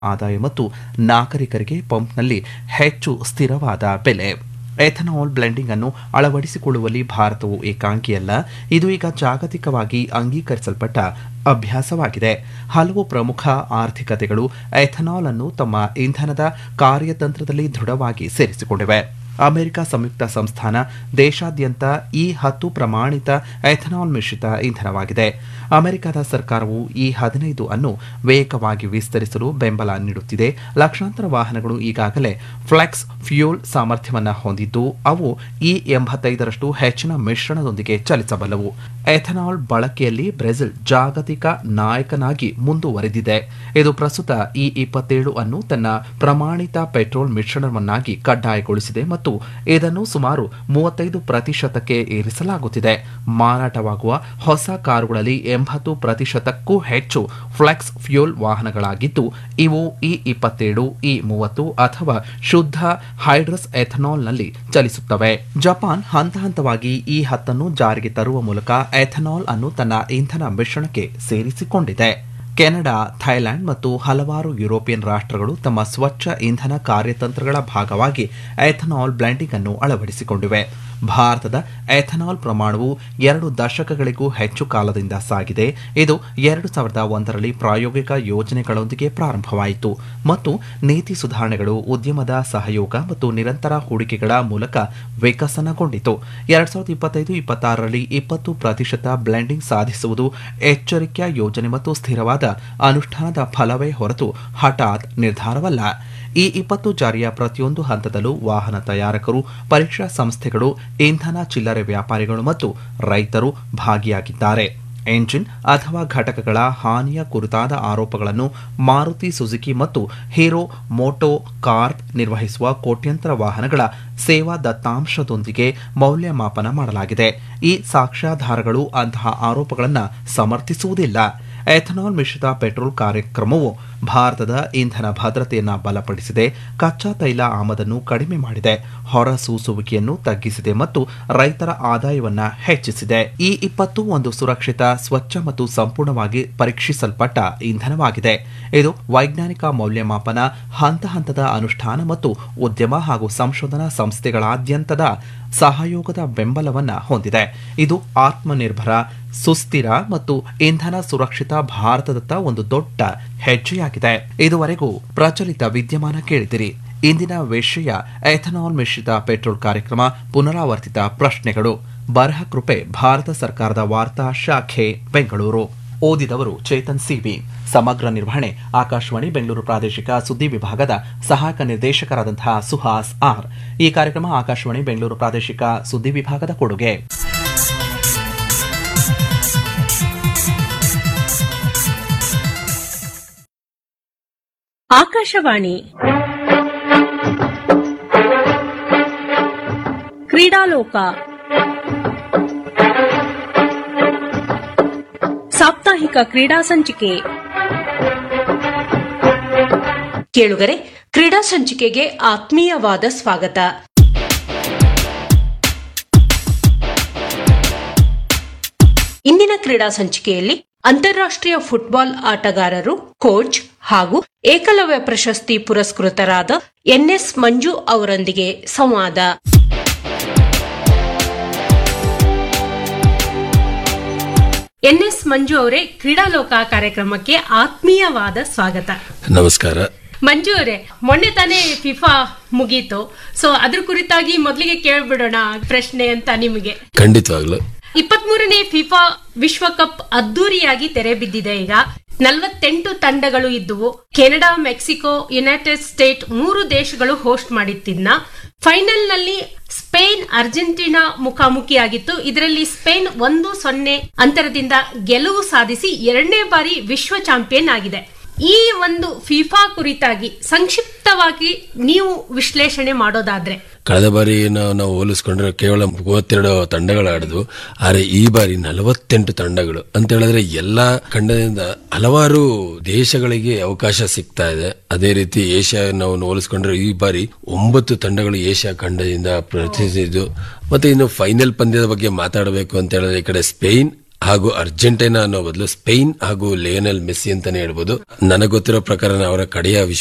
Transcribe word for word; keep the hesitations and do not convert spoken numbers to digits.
ಆದಾಯ ಮತ್ತು ನಾಗರಿಕರಿಗೆ ಪಂಪ್ನಲ್ಲಿ ಹೆಚ್ಚು ಸ್ಥಿರವಾದ ಬೆಲೆ. ಎಥನಾಲ್ ಬ್ಲೆಂಡಿಂಗ್ ಅನ್ನು ಅಳವಡಿಸಿಕೊಳ್ಳುವಲ್ಲಿ ಭಾರತವು ಏಕಾಂಗಿಯಲ್ಲ. ಇದು ಈಗ ಜಾಗತಿಕವಾಗಿ ಅಂಗೀಕರಿಸಲ್ಪಟ್ಟ ಅಭ್ಯಾಸವಾಗಿದೆ. ಹಲವು ಪ್ರಮುಖ ಆರ್ಥಿಕತೆಗಳು ಎಥನಾಲ್ ಅನ್ನು ತಮ್ಮ ಇಂಧನದ ಕಾರ್ಯತಂತ್ರದಲ್ಲಿ ದೃಢವಾಗಿ ಸೇರಿಸಿಕೊಂಡಿವೆ. ಅಮೆರಿಕ ಸಂಯುಕ್ತ ಸಂಸ್ಥಾನ ದೇಶಾದ್ಯಂತ ಈ ಹತ್ತು ಪ್ರಮಾಣಿತ ಎಥನಾಲ್ ಮಿಶ್ರಿತ ಇಂಧನವಾಗಿದೆ. ಅಮೆರಿಕದ ಸರ್ಕಾರವು ಈ ಹದಿನೈದು ಅನ್ನು ವೇಗವಾಗಿ ವಿಸ್ತರಿಸಲು ಬೆಂಬಲ ನೀಡುತ್ತಿದೆ. ಲಕ್ಷಾಂತರ ವಾಹನಗಳು ಈಗಾಗಲೇ ಫ್ಲೆಕ್ಸ್ ಫ್ಯೂಲ್ ಸಾಮರ್ಥ್ಯವನ್ನು ಹೊಂದಿದ್ದು ಅವು ಈ ಎಂಬತ್ತೈದರಷ್ಟು ಹೆಚ್ಚಿನ ಮಿಶ್ರಣದೊಂದಿಗೆ ಚಲಿಸಬಲ್ಲವು. ಎಥನಾಲ್ ಬಳಕೆಯಲ್ಲಿ ಬ್ರೆಜಿಲ್ ಜಾಗತಿಕ ನಾಯಕನಾಗಿ ಮುಂದುವರೆದಿದೆ. ಇದು ಪ್ರಸ್ತುತ ಈ ಇಪ್ಪತ್ತೇಳು ಅನ್ನು ತನ್ನ ಪ್ರಮಾಣಿತ ಪೆಟ್ರೋಲ್ ಮಿಶ್ರಣವನ್ನಾಗಿ ಕಡ್ಡಾಯಗೊಳಿಸಿದೆ ಮತ್ತು ಇದನ್ನು ಸುಮಾರು ಮೂವತ್ತೈದು ಪ್ರತಿಶತಕ್ಕೆ ಏರಿಸಲಾಗುತ್ತಿದೆ. ಮಾರಾಟವಾಗುವ ಹೊಸ ಕಾರುಗಳಲ್ಲಿ ಎಂಬತ್ತು ಪ್ರತಿಶತಕ್ಕೂ ಹೆಚ್ಚು ಫ್ಲೆಕ್ಸ್ ಫ್ಯೂಲ್ ವಾಹನಗಳಾಗಿದ್ದು ಇವು ಇ ಇಪ್ಪತ್ತೇಳು, ಇ ಮೂವತ್ತು ಅಥವಾ ಶುದ್ಧ ಹೈಡ್ರಸ್ ಎಥನಾಲ್ನಲ್ಲಿ ಚಲಿಸುತ್ತವೆ. ಜಪಾನ್ ಹಂತ ಹಂತವಾಗಿ ಈ ಹತ್ತನ್ನು ಜಾರಿಗೆ ತರುವ ಮೂಲಕ ಎಥನಾಲ್ ಅನ್ನು ತನ್ನ ಇಂಧನ ಮಿಶ್ರಣಕ್ಕೆ ಸೇರಿಸಿಕೊಂಡಿದೆ. ಕೆನಡಾ, ಥೈಲ್ಯಾಂಡ್ ಮತ್ತು ಹಲವಾರು ಯುರೋಪಿಯನ್ ರಾಷ್ಟ್ರಗಳು ತಮ್ಮ ಸ್ವಚ್ಛ ಇಂಧನ ಕಾರ್ಯತಂತ್ರಗಳ ಭಾಗವಾಗಿ ಎಥನಾಲ್ ಬ್ಲೆಂಡಿಂಗ್ ಅನ್ನು ಅಳವಡಿಸಿಕೊಂಡಿವೆ. ಭಾರತದ ಎಥನಾಲ್ ಪ್ರಮಾಣವು ಎರಡು ದಶಕಗಳಿಗೂ ಹೆಚ್ಚು ಕಾಲದಿಂದ ಸಾಗಿದೆ. ಇದು ಎರಡು ಸಾವಿರದ ಒಂದರಲ್ಲಿ ಪ್ರಾಯೋಗಿಕ ಯೋಜನೆಗಳೊಂದಿಗೆ ಪ್ರಾರಂಭವಾಯಿತು ಮತ್ತು ನೀತಿ ಸುಧಾರಣೆಗಳು, ಉದ್ಯಮದ ಸಹಯೋಗ ಮತ್ತು ನಿರಂತರ ಹೂಡಿಕೆಗಳ ಮೂಲಕ ವಿಕಸನಗೊಂಡಿತು. ಎರಡ್ ಸಾವಿರದ ಇಪ್ಪತ್ತೈದು ಇಪ್ಪತ್ತಾರರಲ್ಲಿ ಇಪ್ಪತ್ತು ಪ್ರತಿಶತ ಬ್ಲೆಂಡಿಂಗ್ ಸಾಧಿಸುವುದು ಎಚ್ಚರಿಕೆಯ ಯೋಜನೆ ಮತ್ತು ಸ್ಥಿರವಾದ ಅನುಷ್ಠಾನದ ಫಲವೇ ಹೊರತು ಹಠಾತ್ ನಿರ್ಧಾರವಲ್ಲ. ಈ ಇಪ್ಪತ್ತು ಜಾರಿಯ ಪ್ರತಿಯೊಂದು ಹಂತದಲ್ಲೂ ವಾಹನ ತಯಾರಕರು, ಪರೀಕ್ಷಾ ಸಂಸ್ಥೆಗಳು, ಇಂಧನ ಚಿಲ್ಲರೆ ವ್ಯಾಪಾರಿಗಳು ಮತ್ತು ರೈತರು ಭಾಗಿಯಾಗಿದ್ದಾರೆ. ಎಂಜಿನ್ ಅಥವಾ ಘಟಕಗಳ ಹಾನಿಯ ಕುರಿತಾದ ಆರೋಪಗಳನ್ನು ಮಾರುತಿ ಸುಜುಕಿ ಮತ್ತು ಹೀರೋ ಮೋಟೋ ಕಾರ್ಪ್ ನಿರ್ವಹಿಸುವ ಕೋಟ್ಯಂತರ ವಾಹನಗಳ ಸೇವಾ ದತ್ತಾಂಶದೊಂದಿಗೆ ಮೌಲ್ಯಮಾಪನ ಮಾಡಲಾಗಿದೆ. ಈ ಸಾಕ್ಷ್ಯಾಧಾರಗಳು ಅಂತಹ ಆರೋಪಗಳನ್ನು ಸಮರ್ಥಿಸುವುದಿಲ್ಲ. ಎಥನಾಲ್ ಮಿಶ್ರಿತ ಪೆಟ್ರೋಲ್ ಕಾರ್ಯಕ್ರಮವು ಭಾರತದ ಇಂಧನ ಭದ್ರತೆಯನ್ನು ಬಲಪಡಿಸಿದೆ, ಕಚ್ಚಾ ತೈಲ ಆಮದನ್ನು ಕಡಿಮೆ ಮಾಡಿದೆ, ಹೊರಸೂಸುವಿಕೆಯನ್ನು ತಗ್ಗಿಸಿದೆ ಮತ್ತು ರೈತರ ಆದಾಯವನ್ನು ಹೆಚ್ಚಿಸಿದೆ. ಈ ಇಪ್ಪತ್ತು ಒಂದು ಸುರಕ್ಷಿತ, ಸ್ವಚ್ಛ ಮತ್ತು ಸಂಪೂರ್ಣವಾಗಿ ಪರೀಕ್ಷಿಸಲ್ಪಟ್ಟ ಇಂಧನವಾಗಿದೆ. ಇದು ವೈಜ್ಞಾನಿಕ ಮೌಲ್ಯಮಾಪನ, ಹಂತ ಹಂತದ ಅನುಷ್ಠಾನ ಮತ್ತು ಉದ್ಯಮ ಹಾಗೂ ಸಂಶೋಧನಾ ಸಂಸ್ಥೆಗಳಾದ್ಯಂತದ ಸಹಯೋಗದ ಬೆಂಬಲವನ್ನು ಹೊಂದಿದೆ. ಇದು ಆತ್ಮನಿರ್ಭರ, ಸುಸ್ಥಿರ ಮತ್ತು ಇಂಧನ ಸುರಕ್ಷಿತ ಭಾರತದತ್ತ ಒಂದು ದೊಡ್ಡ ಹೆಜ್ಜೆಯಾಗಿದೆ. ಇದುವರೆಗೂ ಪ್ರಚಲಿತ ವಿದ್ಯಮಾನ ಕೇಳಿದಿರಿ. ಇಂದಿನ ವಿಷಯ ಎಥನಾಲ್ ಮಿಶ್ರಿತ ಪೆಟ್ರೋಲ್ ಕಾರ್ಯಕ್ರಮ ಪುನರಾವರ್ತಿತ ಪ್ರಶ್ನೆಗಳು. ಬರಹ ಕೃಪೆ ಭಾರತ ಸರ್ಕಾರದ ವಾರ್ತಾ ಶಾಖೆ ಬೆಂಗಳೂರು. ಓದಿದವರು ಚೇತನ್ ಸಿವಿ. ಸಮಗ್ರ ನಿರ್ವಹಣೆ ಆಕಾಶವಾಣಿ ಬೆಂಗಳೂರು ಪ್ರಾದೇಶಿಕ ಸುದ್ದಿ ವಿಭಾಗದ ಸಹಾಯಕ ನಿರ್ದೇಶಕರಾದಂತಹ ಸುಹಾಸ್ ಆರ್. ಈ ಕಾರ್ಯಕ್ರಮ ಆಕಾಶವಾಣಿ ಬೆಂಗಳೂರು ಪ್ರಾದೇಶಿಕ ಸುದ್ದಿ ವಿಭಾಗದ ಕೊಡುಗೆ. ಆಕಾಶವಾಣಿ ಕ್ರೀಡಾಲೋಕ ಸಾಪ್ತಾಹಿಕ ಕ್ರೀಡಾ ಸಂಚಿಕೆ. ಕೇಳುಗರೆ, ಕ್ರೀಡಾ ಸಂಚಿಕೆಗೆ ಆತ್ಮೀಯವಾದ ಸ್ವಾಗತ. ಇಂದಿನ ಕ್ರೀಡಾ ಸಂಚಿಕೆಯಲ್ಲಿ ಅಂತಾರಾಷ್ಟ್ರೀಯ ಫುಟ್ಬಾಲ್ ಆಟಗಾರರು, ಕೋಚ್ ಹಾಗೂ ಏಕಲವ್ಯ ಪ್ರಶಸ್ತಿ ಪುರಸ್ಕೃತರಾದ ಎನ್ಎಸ್ ಮಂಜು ಅವರೊಂದಿಗೆ ಸಂವಾದ. ಎನ್ಎಸ್ ಮಂಜು ಅವರೇ, ಕ್ರೀಡಾಲೋಕ ಕಾರ್ಯಕ್ರಮಕ್ಕೆ ಆತ್ಮೀಯವಾದ ಸ್ವಾಗತ. ನಮಸ್ಕಾರ. ಮಂಜು ಅವರೇ, ಮೊನ್ನೆ ತಾನೇ ಫಿಫಾ ಮುಗೀತು. ಸೊ ಅದ್ರ ಕುರಿತಾಗಿ ಮೊದಲಿಗೆ ಕೇಳ್ಬಿಡೋಣ ಪ್ರಶ್ನೆ ಅಂತ ನಿಮಗೆ. ಖಂಡಿತವಾಗ್ಲು. ಇಪ್ಪತ್ಮೂರನೇ ಫಿಫಾ ವಿಶ್ವಕಪ್ ಅದ್ದೂರಿಯಾಗಿ ತೆರೆ ಬಿದ್ದಿದೆ. ಈಗ ನಲವತ್ತೆಂಟು ತಂಡಗಳು ಇದ್ದುವು. ಕೆನಡಾ, ಮೆಕ್ಸಿಕೋ, ಯುನೈಟೆಡ್ ಸ್ಟೇಟ್ ಮೂರು ದೇಶಗಳು ಹೋಸ್ಟ್ ಮಾಡಿತ್ತಿದ್ನ. ಫೈನಲ್ ನಲ್ಲಿ ಸ್ಪೇನ್ ಅರ್ಜೆಂಟೀನಾ ಮುಖಾಮುಖಿಯಾಗಿತ್ತು. ಇದರಲ್ಲಿ ಸ್ಪೇನ್ ಒಂದು ಸೊನ್ನೆ ಅಂತರದಿಂದ ಗೆಲುವು ಸಾಧಿಸಿ ಎರಡನೇ ಬಾರಿ ವಿಶ್ವ ಚಾಂಪಿಯನ್ ಆಗಿದೆ. ಈ ಒಂದು ಫಿಫಾ ಕುರಿತಾಗಿ ಸಂಕ್ಷಿಪ್ತವಾಗಿ ನೀವು ವಿಶ್ಲೇಷಣೆ ಮಾಡೋದಾದ್ರೆ? ಕಳೆದ ಬಾರಿ ನಾವು ಹೋಲಿಸ್ಕೊಂಡ್ರೆ ಕೇವಲ ಮೂವತ್ತೆರಡು ತಂಡಗಳು ಆಡಿದ್ವು. ಆದರೆ ಈ ಬಾರಿ ನಲವತ್ತೆಂಟು ತಂಡಗಳು ಅಂತ ಹೇಳಿದ್ರೆ ಎಲ್ಲಾ ಖಂಡದಿಂದ ಹಲವಾರು ದೇಶಗಳಿಗೆ ಅವಕಾಶ ಸಿಗ್ತಾ ಇದೆ. ಅದೇ ರೀತಿ ಏಷ್ಯಾ ನಾವು ಹೋಲಿಸ್ಕೊಂಡ್ರೆ ಈ ಬಾರಿ ಒಂಬತ್ತು ತಂಡಗಳು ಏಷ್ಯಾ ಖಂಡದಿಂದ ಪ್ರತಿನಿಧಿಸಿದ್ದು. ಮತ್ತೆ ಇನ್ನು ಫೈನಲ್ ಪಂದ್ಯದ ಬಗ್ಗೆ ಮಾತಾಡಬೇಕು ಅಂತ ಹೇಳಿದ್ರೆ ಈ ಕಡೆ ಸ್ಪೇನ್ ಹಾಗೂ ಅರ್ಜೆಂಟೈನಾ ಅನ್ನೋ ಬದಲು ಸ್ಪೇನ್ ಹಾಗೂ ಲಿಯೋನೆಲ್ ಮೆಸ್ಸಿ ಅಂತಾನೆ ಹೇಳ್ಬೋದು. ನನಗೆ ಗೊತ್ತಿರೋ ಪ್ರಕಾರ ಅವರ ಕಡೆಯ